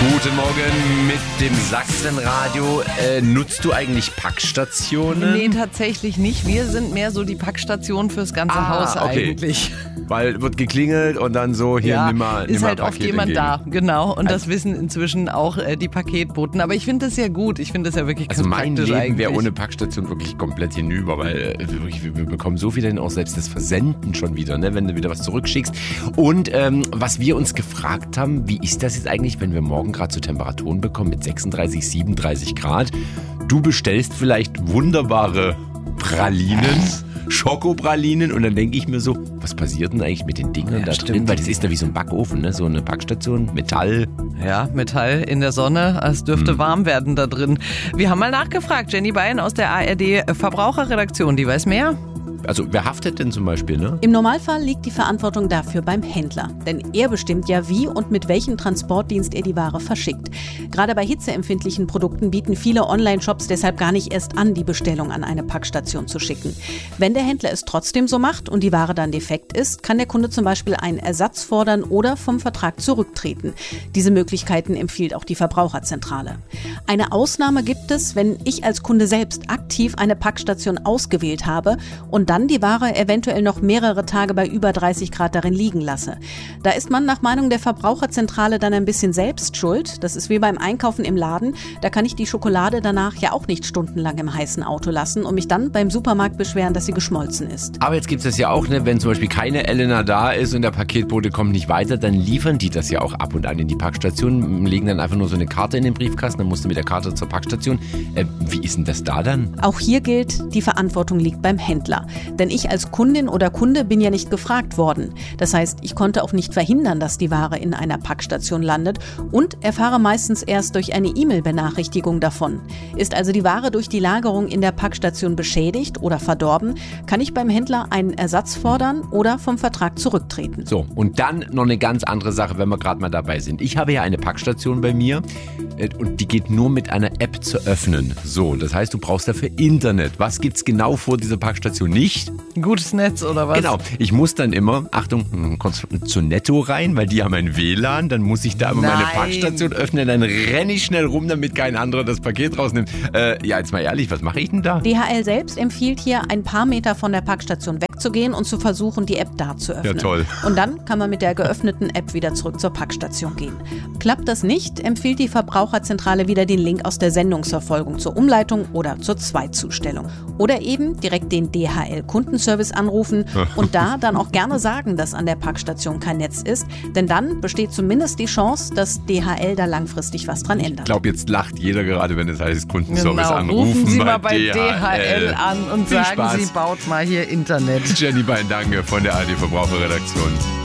Guten Morgen mit dem Sachsenradio. Nutzt du eigentlich Packstationen? Nee, tatsächlich nicht. Wir sind mehr so die Packstation fürs ganze Haus eigentlich. Weil wird geklingelt und dann so, hier nimm mal ist halt Paket oft jemand entgegen. da, genau. Und das wissen inzwischen auch die Paketboten. Aber ich finde das ja gut. Ich finde das ja wirklich ganz Also mein praktisch Leben wäre eigentlich. ohne Packstation wirklich komplett hinüber, weil wir bekommen so viel hin, auch selbst das Versenden schon wieder, ne, wenn du wieder was zurückschickst. Und was wir uns gefragt haben, wie ist das jetzt eigentlich, wenn wir morgen gerade so Temperaturen bekommen mit 36, 37 Grad? Du bestellst vielleicht wunderbare Pralinen, Schokopralinen und dann denke ich mir so, was passiert denn eigentlich mit den Dingern da drin? Weil das ist da wie so ein Backofen, ne? So eine Packstation, Metall. Ja, Metall in der Sonne. Es dürfte warm werden da drin. Wir haben mal nachgefragt. Jenny Bein aus der ARD Verbraucherredaktion, die weiß mehr. Also wer haftet denn zum Beispiel, ne? Im Normalfall liegt die Verantwortung dafür beim Händler. Denn er bestimmt ja, wie und mit welchem Transportdienst er die Ware verschickt. Gerade bei hitzeempfindlichen Produkten bieten viele Online-Shops deshalb gar nicht erst an, die Bestellung an eine Packstation zu schicken. Wenn der Händler es trotzdem so macht und die Ware dann defekt ist, kann der Kunde zum Beispiel einen Ersatz fordern oder vom Vertrag zurücktreten. Diese Möglichkeiten empfiehlt auch die Verbraucherzentrale. Eine Ausnahme gibt es, wenn ich als Kunde selbst aktiv eine Packstation ausgewählt habe und dann die Ware eventuell noch mehrere Tage bei über 30 Grad darin liegen lasse. Da ist man nach Meinung der Verbraucherzentrale dann ein bisschen selbst schuld. Das ist wie beim Einkaufen im Laden. Da kann ich die Schokolade danach ja auch nicht stundenlang im heißen Auto lassen und mich dann beim Supermarkt beschweren, dass sie geschmolzen ist. Aber jetzt gibt es ja auch, ne, wenn zum Beispiel keine Elena da ist und der Paketbote kommt nicht weiter, dann liefern die das ja auch ab und an in die Packstation, legen dann einfach nur so eine Karte in den Briefkasten, dann musst du mit der Karte zur Packstation. Wie ist denn das da dann? Auch hier gilt, die Verantwortung liegt beim Händler. Denn ich als Kundin oder Kunde bin ja nicht gefragt worden. Das heißt, ich konnte auch nicht verhindern, dass die Ware in einer Packstation landet und erfahre meistens erst durch eine E-Mail-Benachrichtigung davon. Ist also die Ware durch die Lagerung in der Packstation beschädigt oder verdorben, kann ich beim Händler einen Ersatz fordern oder vom Vertrag zurücktreten. So, und dann noch eine ganz andere Sache, wenn wir gerade mal dabei sind. Ich habe ja eine Packstation bei mir und die geht nur mit einer App zu öffnen. So, das heißt, du brauchst dafür Internet. Was gibt's genau vor dieser Packstation nicht? Ein gutes Netz oder was? Genau, ich muss dann immer, Achtung, kommst zu Netto rein, weil die haben ein WLAN, dann muss ich da immer meine Packstation öffnen, dann renne ich schnell rum, damit kein anderer das Paket rausnimmt. Ja, jetzt mal ehrlich, was mache ich denn da? DHL selbst empfiehlt hier, ein paar Meter von der Packstation wegzugehen und zu versuchen, die App da zu öffnen. Ja, toll. Und dann kann man mit der geöffneten App wieder zurück zur Packstation gehen. Klappt das nicht, empfiehlt die Verbraucherzentrale wieder den Link aus der Sendungsverfolgung zur Umleitung oder zur Zweitzustellung. Oder eben direkt den DHL-Kundenservice anrufen und da dann auch gerne sagen, dass an der Packstation kein Netz ist, denn dann besteht zumindest die Chance, dass DHL da langfristig was dran ändert. Ich glaube, jetzt lacht jeder gerade, wenn es heißt Kundenservice Genau. anrufen. Rufen Sie mal bei DHL an und Viel sagen Spaß. Sie, baut mal hier Internet. Jenny Bein, danke von der ARD Verbraucherredaktion.